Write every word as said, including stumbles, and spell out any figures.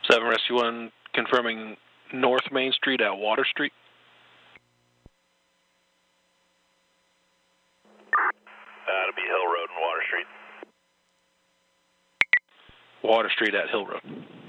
seven Rescue one confirming North Main Street at Water Street. That'll be Hill Road and Water Street. Water Street at Hill Road.